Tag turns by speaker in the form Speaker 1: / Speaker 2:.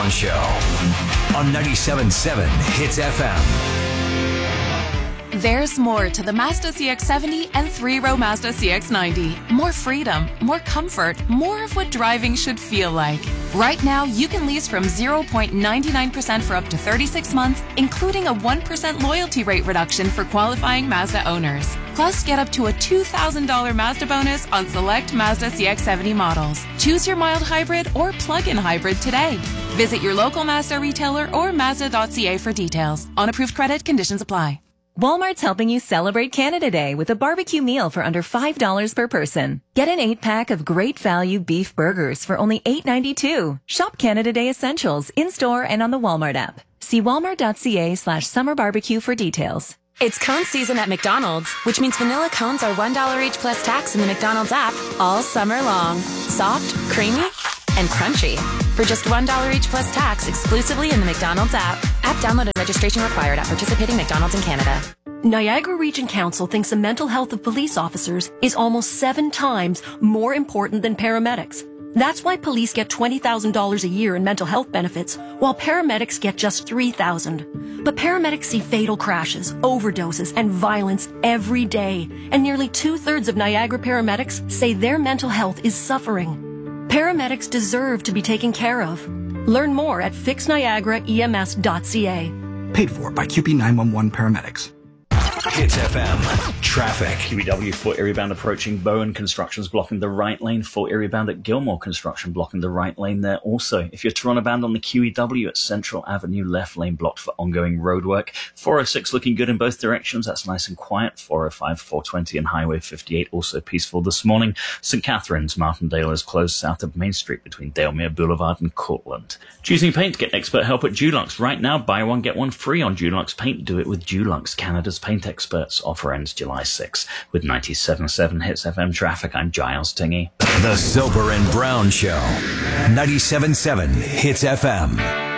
Speaker 1: Show on 97.7 Hits FM.
Speaker 2: There's more to the Mazda CX-70 and three-row Mazda CX-90. More freedom, more comfort, more of what driving should feel like. Right now, you can lease from 0.99% for up to 36 months, including a 1% loyalty rate reduction for qualifying Mazda owners. Plus, get up to a $2,000 Mazda bonus on select Mazda CX-70 models. Choose your mild hybrid or plug-in hybrid today. Visit your local Mazda retailer or Mazda.ca for details. On approved credit, conditions apply.
Speaker 3: Walmart's helping you celebrate Canada Day with a barbecue meal for under $5 per person. Get an 8-pack of great value beef burgers for only $8.92. Shop Canada Day Essentials in-store and on the Walmart app. See walmart.ca/summer barbecue for details.
Speaker 4: It's cone season at McDonald's, which means vanilla cones are $1 each plus tax in the McDonald's app all summer long. Soft, creamy, and crunchy. For just $1 each plus tax exclusively in the McDonald's app. App download and registration required at participating McDonald's in Canada.
Speaker 5: Niagara Region Council thinks the mental health of police officers is almost 7 times more important than paramedics. That's why police get $20,000 a year in mental health benefits, while paramedics get just $3,000. But paramedics see fatal crashes, overdoses, and violence every day, and nearly 2/3 of Niagara paramedics say their mental health is suffering. Paramedics deserve to be taken care of. Learn more at fixniagaraems.ca.
Speaker 6: Paid for by QP 911 paramedics.
Speaker 1: Hits FM traffic.
Speaker 7: QEW full area bound approaching Bowen. Construction's blocking the right lane. Full area bound at Gilmore. Construction blocking the right lane there also. If you're Toronto bound on the QEW at Central Avenue, left lane blocked for ongoing roadwork. 406 looking good in both directions. That's nice and quiet. 405, 420 and Highway 58 also peaceful this morning. St. Catharines, Martindale is closed south of Main Street between Dalemere Boulevard and Cortland. Choosing paint, get expert help at Dulux. Right now, buy one, get one free on Dulux paint. Do it with Dulux, Canada's paint experts. Offer ends July 6th. With 97.7 Hits FM traffic, I'm Giles Tingy.
Speaker 1: The Soper and Brown Show. 97.7 Hits FM.